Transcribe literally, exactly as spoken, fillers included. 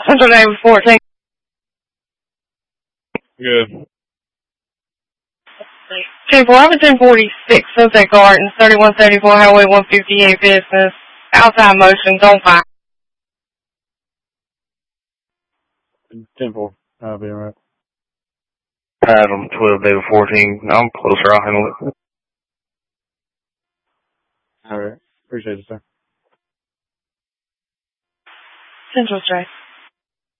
Central David fourteen. Good. ten four, I'm at ten forty-six, Sunset Gardens, thirty-one seventy-four Highway one fifty-eight business. Outside motion, don't find. ten four. I'll be alright. Adam, twelve, David fourteen. I'm closer, I'll handle it. Alright. Appreciate it, sir. Central Drive.